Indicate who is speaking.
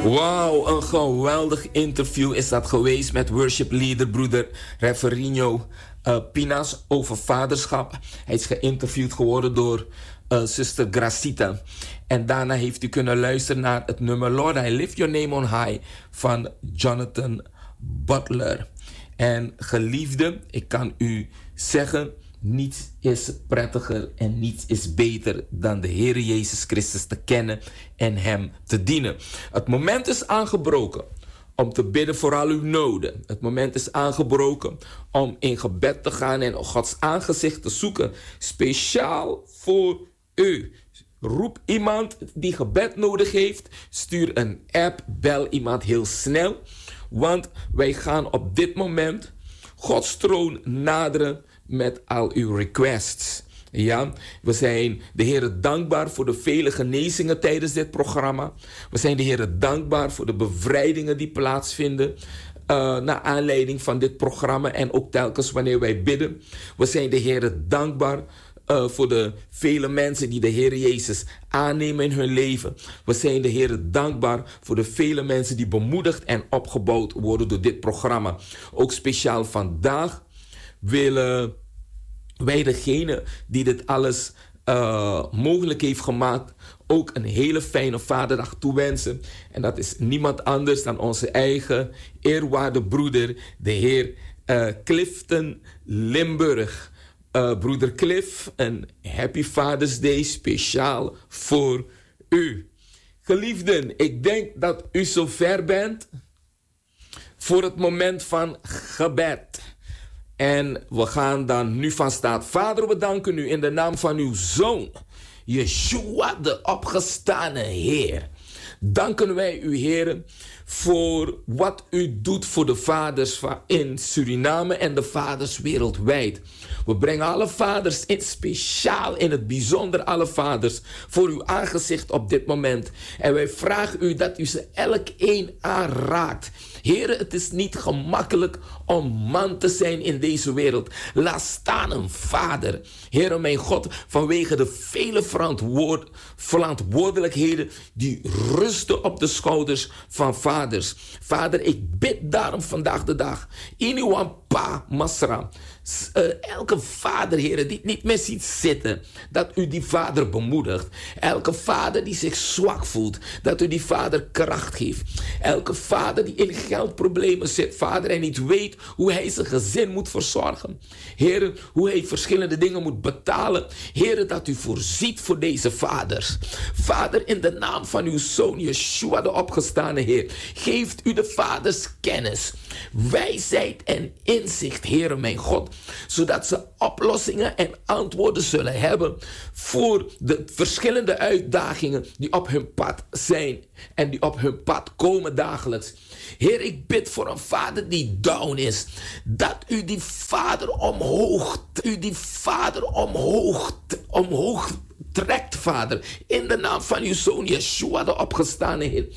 Speaker 1: Wauw, een geweldig interview is dat geweest met worship leader broeder Reverino Pinas over vaderschap. Hij is geïnterviewd geworden door zuster Gracita. En daarna heeft u kunnen luisteren naar het nummer Lord, I Lift Your Name on High van Jonathan Butler. En geliefde, ik kan u zeggen, niets is prettiger en niets is beter dan de Heer Jezus Christus te kennen en Hem te dienen. Het moment is aangebroken om te bidden voor al uw noden. Het moment is aangebroken om in gebed te gaan en Gods aangezicht te zoeken. Speciaal voor u. Roep iemand die gebed nodig heeft. Stuur een app, bel iemand heel snel. Want wij gaan op dit moment Gods troon naderen met al uw requests. Ja, we zijn de Heer dankbaar voor de vele genezingen tijdens dit programma. We zijn de Heer dankbaar voor de bevrijdingen die plaatsvinden naar aanleiding van dit programma en ook telkens wanneer wij bidden. We zijn de Heer dankbaar voor de vele mensen die de Heer Jezus aannemen in hun leven. We zijn de Heer dankbaar voor de vele mensen die bemoedigd en opgebouwd worden door dit programma. Ook speciaal vandaag willen wij degene die dit alles mogelijk heeft gemaakt ook een hele fijne vaderdag toewensen. En dat is niemand anders dan onze eigen eerwaarde broeder, de heer Clifton Limburg. Broeder Cliff, een happy Father's Day speciaal voor u. Geliefden, ik denk dat u zover bent voor het moment van gebed. En we gaan dan nu van start. Vader, we danken u in de naam van uw Zoon, Yeshua, de opgestane Heer. Danken wij u, Heer, voor wat u doet voor de vaders in Suriname en de vaders wereldwijd. We brengen alle vaders in speciaal, in het bijzonder alle vaders, voor uw aangezicht op dit moment. En wij vragen u dat u ze elk één aanraakt. Heren, het is niet gemakkelijk om man te zijn in deze wereld. Laat staan een vader. Heren, mijn God, vanwege de vele verantwoordelijkheden die rusten op de schouders van vaders. Vader, ik bid daarom vandaag de dag in uw pa Masra. Elke vader, heren, die het niet meer ziet zitten, dat u die vader bemoedigt. Elke vader die zich zwak voelt, dat u die vader kracht geeft. Elke vader die in geldproblemen zit, vader, en niet weet hoe hij zijn gezin moet verzorgen. Heren, hoe hij verschillende dingen moet betalen. Heren, dat u voorziet voor deze vaders. Vader, in de naam van uw Zoon, Yeshua, de opgestane Heer, geeft u de vaders kennis, wijsheid en inzicht, Heere mijn God, zodat ze oplossingen en antwoorden zullen hebben voor de verschillende uitdagingen die op hun pad zijn en die op hun pad komen dagelijks. Heer, ik bid voor een vader die down is, dat u die vader omhoog trekt, vader, in de naam van uw Zoon Yeshua, de opgestane Heer.